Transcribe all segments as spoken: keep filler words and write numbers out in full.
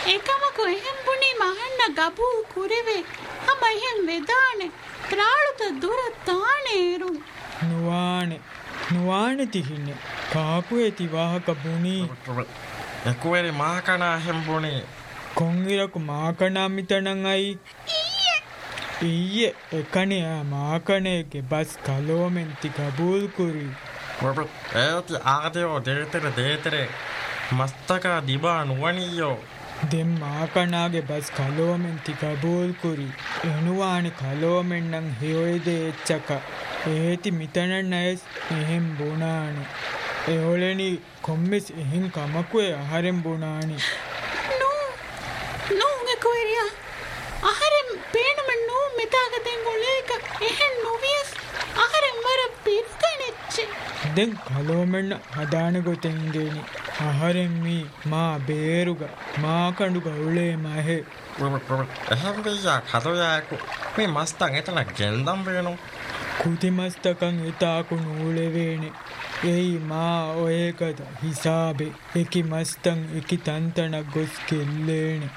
එකමක එහෙම් බුණි මහන්න ගබූ කුරිවේ හම එහෙම් වෙදානේ ත්‍රාළුත දුර තානේරු නුවානේ නුවානේ තිහින්නේ කාපු ඇති වාහක බුණි එකුවේරි මාකනා එහෙම් බුණි කොංගිරකු මාකනා මිතනං අයි ඊයේ එකනේ ආ මාකනේගේ බස් කලෝමෙන්ති ගබූල් කුරි ඒති ආදයෝ දේතර දේතරේ මස්තකා දිබා නුවනියෝ දෙම් මාකනාගේ බස් කලෝමෙන්ති ගබූල් කුරි එනුවානි කලෝමෙන්නම් හියොයිද එච්චක ඒති මිතනන් අයස් එහෙම් බුණානි එහොලෙනි කොම්මෙස් එහෙම් කමකුවේ අහරෙන් බුණානි නෝ නෝ එකුවේරියා අහරෙන් පේනම නෝ මෙතාගතෙන් ගොලේක එහෙන් නොවියස් අහරෙන් වර පිරිකනෙච්චේ දැන් කලෝමෙන්න හදාන ගොතෙන් දෙනි අහරෙන් මී මා බේරුග මා කඳු ගවුලේ මහේ එහෙම් වෙයා කතෝයාකු මේ මස්තන් එතන ගෙන්දම් වෙනු කුති මස්තකන් එතාකු නූලෙවේනේ එයි මා ඔයකද හිසාබේ එකි මස්තන් එකි තන්තනක් ගොස් කෙල්ලේනේ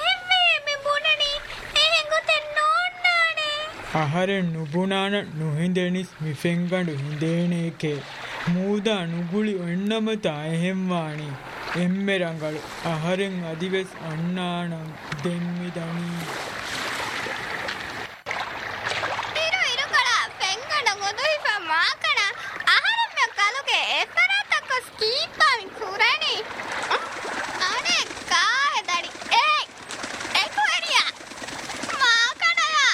අහරෙන් නුබුණාන නොහින්දෙනිස් මිෆෙන්ගඩු හින්දේනේකේ මූදා නුගුලි ඔන්නමතා එහෙම්වානි එම්මෙරංගලු අහරෙන් අදිවෙස් අන්නානං දෙම්මි දනී ඉරු ඉරු කලා පෙන්ගඩ ගොදුහිප මාකන අහරෙන් කලුගේ එපරාතක්ක ස්කීපාවින් කුරණි අනේ කාහෙදඩි ඒ එකුවරියා මාකනයා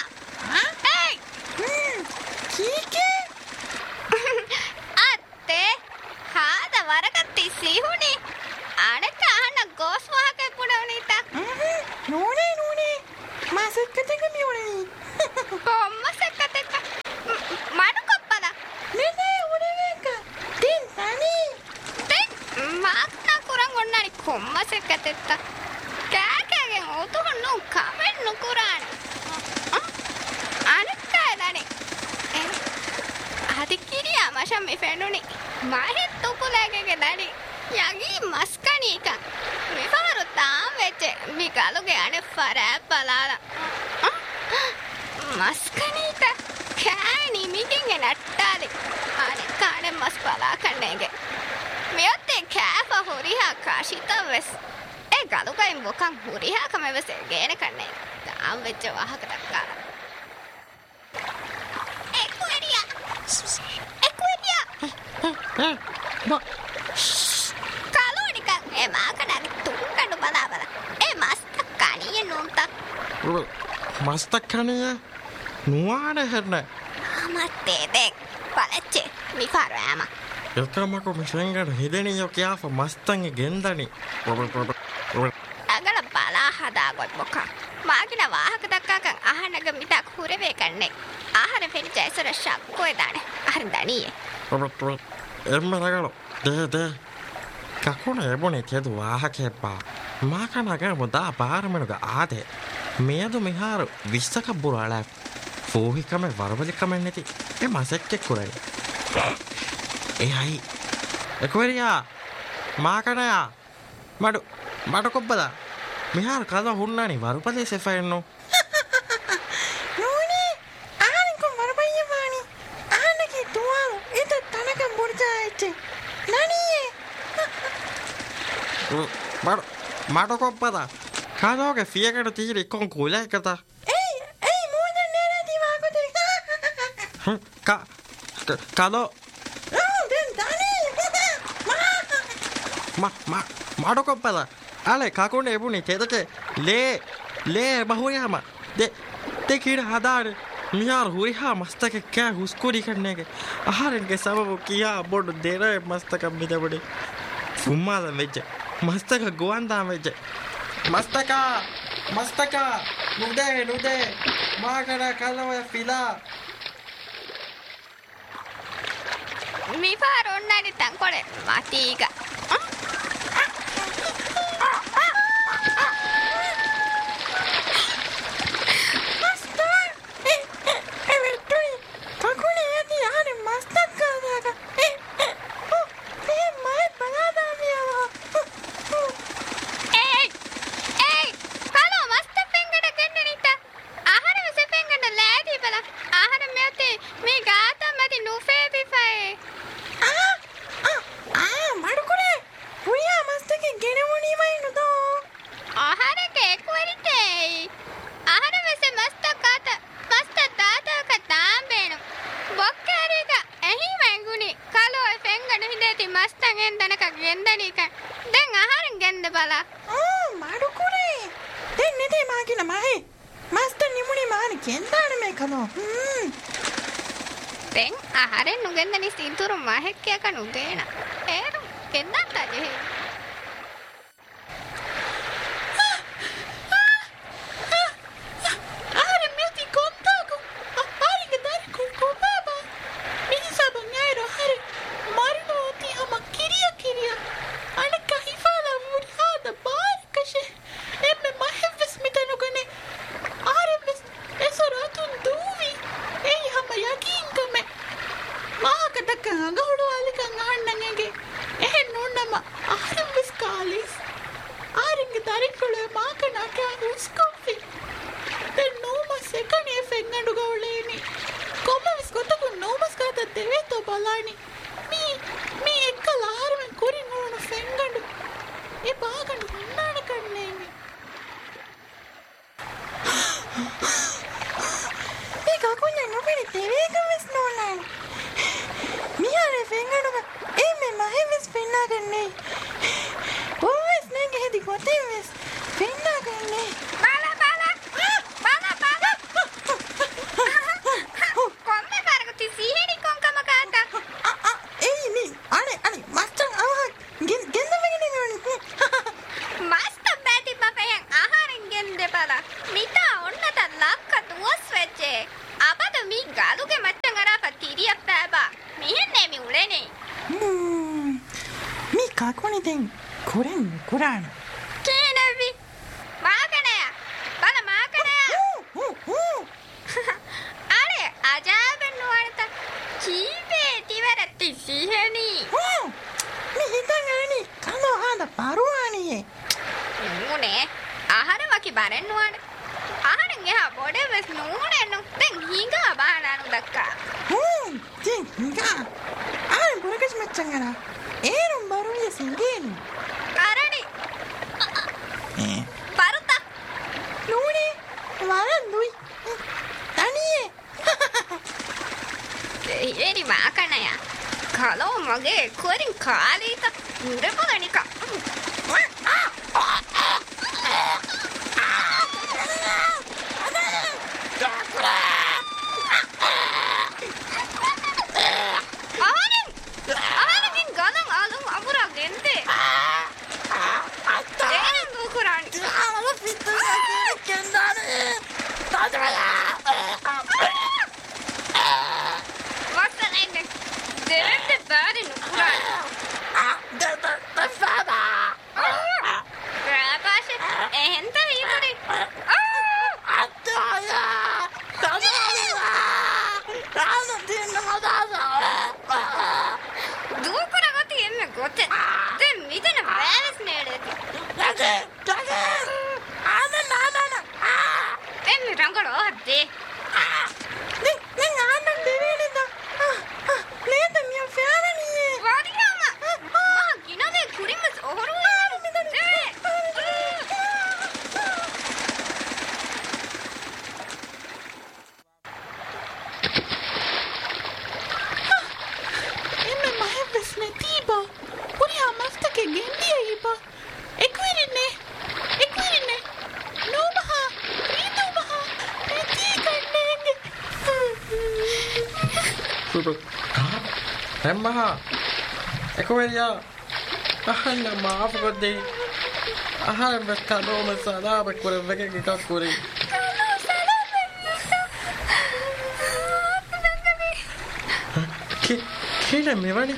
සිහුනි අනක අහන ගෝස් වාහක පුඩවනිත නෝනේ නෝනේ මාසෙක්කතක මියුනේ කොම්මසෙක්කතක මඩු කොප්පද නේ උඩේක තින් තනි තින් මාක්නා කුරන් ඔන්නනි කොම්මසෙක්කතෙත්ත කෑකෑගෙන් ඔතුහුන්නු කමෙන් නුකුරාන අනක්කාදනේ අදිකිරියා මශම් මේ ෆෙනුනි මාහෙත් තුකුලෑගෙගේ දඩි යගී මස්කනීක මිපාරු තාම් වෙච්ච මිකලුගේ අනේ ෆරෑ පලාලා මස්කනීක කෑනි මිකින්ගේ නට්ටාලි අනේ කානේ මස් පලා කන්නේගේ මෙයොත්තේ කෑප හොරිහා කාශිතවස් ඒ ගලුගයින් බොකන් හොරිහා කමෙවස් ගේන කන්නේ තාම් වෙච්ච වාහකට කාලා එක්වරියා එක්වරියා ඒ මාකනගේ තුන්කඩු බලා බලා ඒ මස්තක් කණිය නුන්තක් මස්තක් කණිය නුවාන හෙරන මත්තේ දෙක් පලච්චේ මිපාරෑම එල්කමකු මිශ්‍රංගට හිදෙනියෝ කියාප මස්තන්ගේ ගෙන්දනි අගල බලා හදාගොත් බොකා මාගින වාහක දක්කාකන් අහනග මිතක් හුරවේ කන්නේ ආහාර පෙනිච්ච ඇසර ශක්කෝය දාන අහර දනියේ එම්ම රගලු දේ දේ කකුණ එබුණේ තියදු වාහකෙප්පා මාකනගේ මුදා පාරමනුග ආදේ මේදු මිහාරු විස්සක බුරාලා ෆෝහිකම වරවලිකමෙන් නැති ඒ මසෙක්කෙක් කුරයි එහයි එකුවරියා මාකනයා මඩු මඩු කොබ්බදා මිහාරු කද හුන්නානි වරුපදේ සෙෆයන්නු නෝනේ ආනිකු වරබයියවානි ආනකි තුවාලු එත තනකම් බුර්ජායිච්චේ නනියේ මඩු මඩු කොබ්බදා කදෝගේ ෆියකට තීර ඉක්කොන් කුලා එකතා ඒයි ඒයි මෝදන් නේරති වාකොතේ ක කදෝ මඩු කොබ්බදා අලේ කකුණ එබුණි තෙදක ලේ ලේ බහුයාම දෙ දෙකීර හදාර මියාර හුරිහා මස්තක කෑ හුස්කුරි කන්නේගේ ආහාරෙන්ගේ සබබු කියා බොඩු දෙරේ මස්තක මිදබඩේ උම්මාද වෙච්ච මස්තක ගුවන්දාම වෙච්ච මස්තකා මස්තකා නුදේ නුදේ මාකන කලවය ෆිලා මිපාර ඔන්නනි තංකොලේ මතීක Hey! Hey! ගෙනමුණි වයිනුද ආහාරක එක්වරිතේ ආහාර වෙස මස්ත කාත මස්ත තාතක තාඹේන බොක්කාරික එහි වංගුනි කලෝ ෆෙන්ගන හිඳේති මස්තගෙන් දනක ගෙන්දනික දැන් ආහාරෙන් ගෙන්ද බලා ආ මාඩුකුරේ දැන් නෙතේ මාකින මහේ මස්ත නිමුණි මාන ගෙන්දාන මේ කලෝ හ්ම් දැන් ආහාරෙන් නුගෙන්දනි සින්තුරු මහෙක්කයක නුගේන ඒරු ගෙන්දත් Ajay Emma, ecco via. Ahana maaf कर दे. Ahana बस कानों में साला बकरे बकरे के का कोरी. कि किधर में वाली?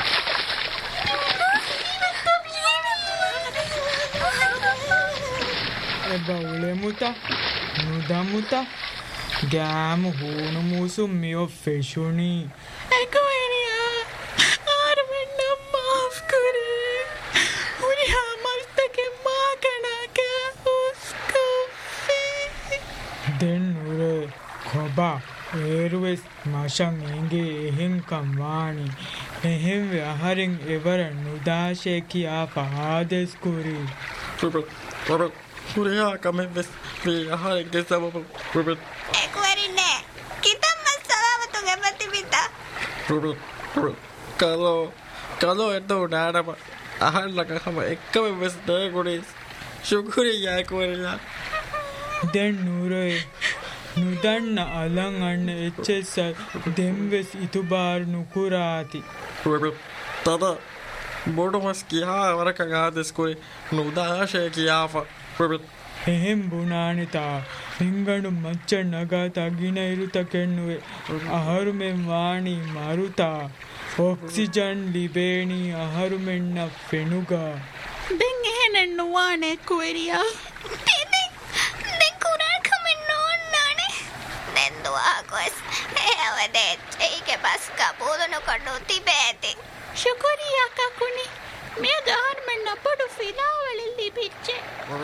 Baule muta, nuda muta, gam hono musu mio feshoni. Ecco via. Arvinda maaf kare. Uri hamasta ke maakana ka usko fi. Den ure khoba airways mashang enge ehin kamwani එහෙම අහරෙන් එවර නුදාශේ කියා පහදස් කුරි රුබත් රුබත් හුරියා කමෙන් වෙස් මේ අහරෙන් දෙසම රුබත් එක්වරින්නේ කිතම් මස්සලාවතුන් එමෙති පිටා රුබත් රුබත් කලෝ කලෝ එතෝ නාඩම අහල්ලක හැම එක්කම වෙස් දෙගොඩිස් ශුක්‍රියා එක්වරියා දැන් නූරේ නුදන්න අලං අන්න එච්චෙස දෙම්වෙස් ඉතුබාර් නුකුරාති තද බොඩමස් කියා වරක ගාදෙස්කුයි නුදාශය කියාප එහෙම් බුණානිතා හිංගඩු මච්ච නගා තගින ඉරුත කෙන්නුවේ අහරුමෙන් වාණී මරුතා ඔක්සිජන් ලිබේණී අහරුමෙන්න පෙනුගා දෙන් එහෙනෙන් නුවානේ කුවරියා ಶುಕ್ರಿಯಾ ಕಾಕುನಿ ಮೇ ಧಾರ್ಮಣ್ಣ ಪಡು ಫಿಲಾವಳಲ್ಲಿ ಬಿಚ್ಚೆ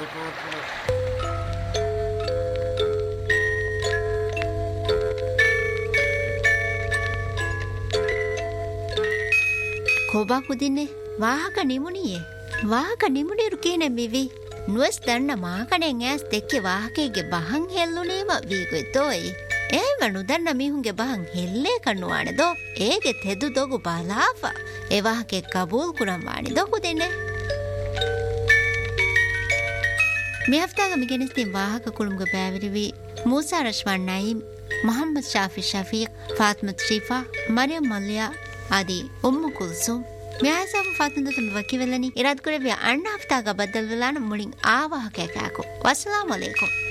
ಕೋಬಾ ಕುದಿನೆ ವಾಹಕ ನಿಮುನಿಯೇ ವಾಹಕ ನಿಮುನಿರು ಕೇನೆ ಮಿವಿ ನುವಸ್ ದಣ್ಣ ಮಾಕಣೆ ಗ್ಯಾಸ್ ತೆಕ್ಕೆ ವಾಹಕೆಗೆ ಬಹಂ ಹೆಲ್ಲುನೇಮ ವೀಗೊಯ್ತೋಯ್ ඒව නුදන්න මිහුන්ගේ බහන් හෙල්ලේ කන්නුවානෙදෝ ඒගෙ තෙදු දොගු බලාෆ එවාහකෙ කබූල් කුරන් වානි දොගු දෙන්නේ මේ හෆ්තාග මිගෙනස්තින් වාහක කුළුම්ග බෑවිරිවි මූසා රශ්වන් නයිම් මොහම්මද් ශාෆි ශෆීක් ෆාත්මත් ශ්‍රීෆා මරියම් මල්ලියා ආදී උම්මු කුල්සුම් ಮ್ಯಾಸವ ಫಾತಂದತಮ ವಕಿವೆಲನಿ ಇರಾದ್ ಕುರೆವಿಯ ಅಣ್ಣ ಹಫ್ತಾಗ ಬದ್ದಲ್ವಲಾನ ಮುಳಿಂಗ್ ಆ ವಾಹಕ ಕಾಕು ವಸಲಾಮು ಅಲೈಕುಂ